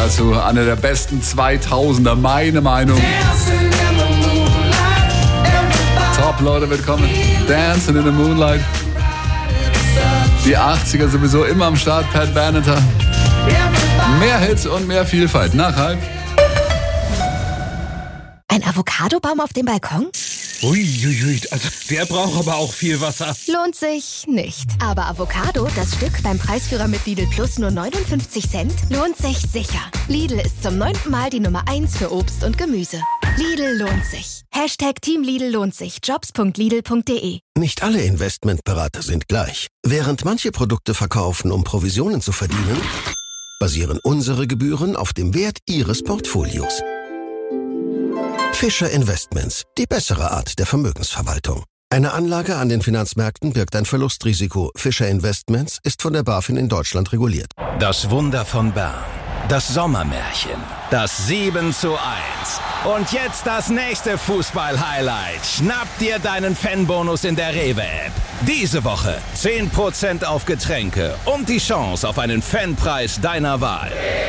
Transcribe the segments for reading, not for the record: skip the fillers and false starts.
dazu eine der besten 2000er, meine Meinung. Top, Leute, willkommen. Dancing in the Moonlight. Die 80er sowieso immer am Start, Pat Benatar. Mehr Hits und mehr Vielfalt. Nach halb. Ein Avocadobaum auf dem Balkon? Uiuiui, also der braucht aber auch viel Wasser. Lohnt sich nicht. Aber Avocado, das Stück beim Preisführer mit Lidl Plus nur 59 Cent, lohnt sich sicher. Lidl ist zum 9. Mal die Nummer 1 für Obst und Gemüse. Lidl lohnt sich. #Team Lidl lohnt sich. Jobs.lidl.de. Nicht alle Investmentberater sind gleich. Während manche Produkte verkaufen, um Provisionen zu verdienen, basieren unsere Gebühren auf dem Wert Ihres Portfolios. Fischer Investments, die bessere Art der Vermögensverwaltung. Eine Anlage an den Finanzmärkten birgt ein Verlustrisiko. Fischer Investments ist von der BaFin in Deutschland reguliert. Das Wunder von Bern. Das Sommermärchen. Das 7:1. Und jetzt das nächste Fußball-Highlight. Schnapp dir deinen Fanbonus in der Rewe-App. Diese Woche 10% auf Getränke und die Chance auf einen Fanpreis deiner Wahl.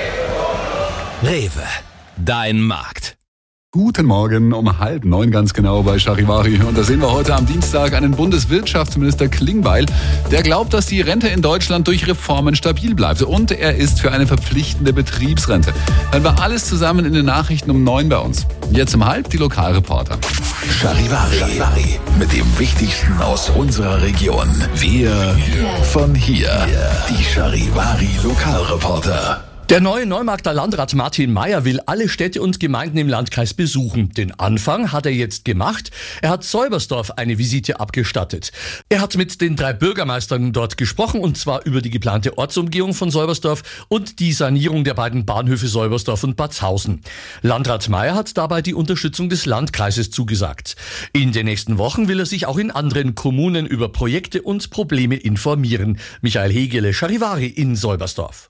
Rewe, dein Markt. Guten Morgen um 8:30 ganz genau bei Charivari. Und da sehen wir heute am Dienstag einen Bundeswirtschaftsminister Klingbeil, der glaubt, dass die Rente in Deutschland durch Reformen stabil bleibt. Und er ist für eine verpflichtende Betriebsrente. Hören wir alles zusammen in den Nachrichten um 9 bei uns. Jetzt um 8:30 die Lokalreporter. Charivari. Mit dem Wichtigsten aus unserer Region. Wir von hier. Die Charivari Lokalreporter. Der neue Neumarkter Landrat Martin Mayer will alle Städte und Gemeinden im Landkreis besuchen. Den Anfang hat er jetzt gemacht. Er hat Säubersdorf eine Visite abgestattet. Er hat mit den 3 Bürgermeistern dort gesprochen, und zwar über die geplante Ortsumgehung von Säubersdorf und die Sanierung der beiden Bahnhöfe Säubersdorf und Batshausen. Landrat Mayer hat dabei die Unterstützung des Landkreises zugesagt. In den nächsten Wochen will er sich auch in anderen Kommunen über Projekte und Probleme informieren. Michael Hegele, Charivari in Säubersdorf.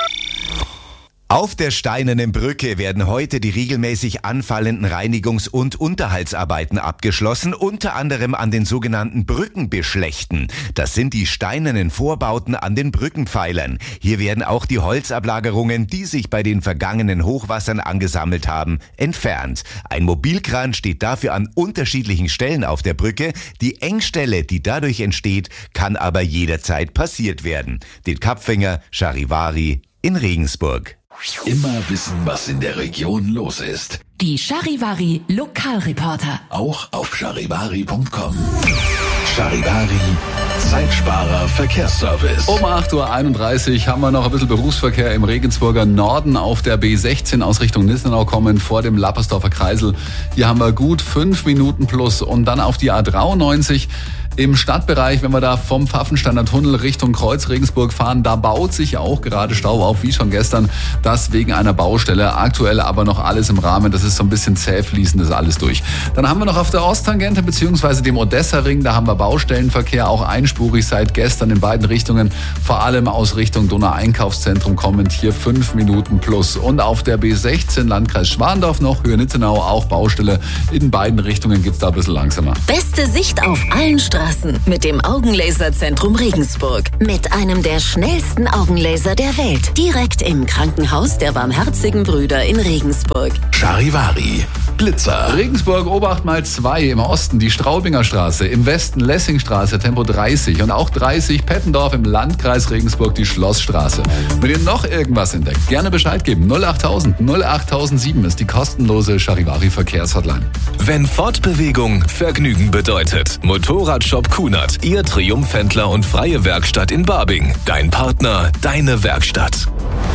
Auf der Steinernen Brücke werden heute die regelmäßig anfallenden Reinigungs- und Unterhaltsarbeiten abgeschlossen, unter anderem an den sogenannten Brückenbeschlächten. Das sind die steinernen Vorbauten an den Brückenpfeilern. Hier werden auch die Holzablagerungen, die sich bei den vergangenen Hochwassern angesammelt haben, entfernt. Ein Mobilkran steht dafür an unterschiedlichen Stellen auf der Brücke. Die Engstelle, die dadurch entsteht, kann aber jederzeit passiert werden. Den Kapfinger, Charivari in Regensburg. Immer wissen, was in der Region los ist. Die Charivari Lokalreporter. Auch auf charivari.com. Charivari, Zeitsparer Verkehrsservice. Um 8:31 Uhr haben wir noch ein bisschen Berufsverkehr im Regensburger Norden auf der B16 aus Richtung Nissenau kommen vor dem Lappersdorfer Kreisel. Hier haben wir gut 5 Minuten plus. Und dann auf die A93 im Stadtbereich, wenn wir da vom Pfaffensteiner Tunnel Richtung Kreuz Regensburg fahren, da baut sich auch gerade Stau auf, wie schon gestern. Das wegen einer Baustelle. Aktuell aber noch alles im Rahmen. Das ist so ein bisschen zäh fließend, das ist alles durch. Dann haben wir noch auf der Osttangente bzw. dem Odessa-Ring, da haben wir Baustellenverkehr, auch einspurig seit gestern in beiden Richtungen. Vor allem aus Richtung Donau-Einkaufszentrum kommend hier 5 Minuten plus. Und auf der B16 Landkreis Schwandorf noch, Höhe-Nitzenau, auch Baustelle. In beiden Richtungen geht's da ein bisschen langsamer. Beste Sicht auf allen Straßen mit dem Augenlaserzentrum Regensburg. Mit einem der schnellsten Augenlaser der Welt. Direkt im Krankenhaus der Barmherzigen Brüder in Regensburg. Charivari, Blitzer. Regensburg Obacht mal 2 im Osten, die Straubinger Straße, im Westen Lessingstraße, Tempo 30 und auch 30 Pettendorf im Landkreis Regensburg, die Schlossstraße. Wenn ihr noch irgendwas entdeckt, gerne Bescheid geben. 08000 08007 ist die kostenlose Charivari Verkehrshotline. Wenn Fortbewegung Vergnügen bedeutet. Motorradshop Kunert, Ihr Triumphhändler und freie Werkstatt in Babing. Dein Partner, deine Werkstatt.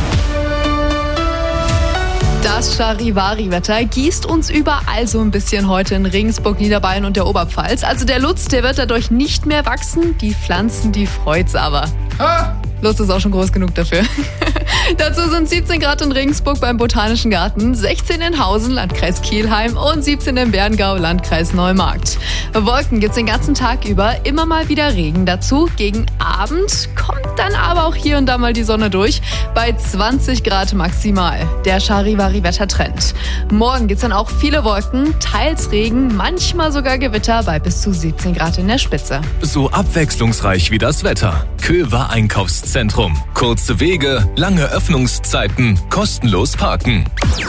Das Charivari-Wetter gießt uns überall so ein bisschen heute in Regensburg, Niederbayern und der Oberpfalz. Also der Lutz, der wird dadurch nicht mehr wachsen. Die Pflanzen, die freut's aber. Lutz ist auch schon groß genug dafür. Dazu sind 17 Grad in Regensburg beim Botanischen Garten, 16 in Hausen, Landkreis Kelheim und 17 in Berngau, Landkreis Neumarkt. Wolken gibt's den ganzen Tag über, immer mal wieder Regen dazu. Gegen Abend kommt dann aber auch hier und da mal die Sonne durch, bei 20 Grad maximal. Der Charivari-Wettertrend. Morgen gibt's dann auch viele Wolken, teils Regen, manchmal sogar Gewitter bei bis zu 17 Grad in der Spitze. So abwechslungsreich wie das Wetter. Köver Einkaufszentrum. Kurze Wege, lange Öffnungszeiten, kostenlos parken.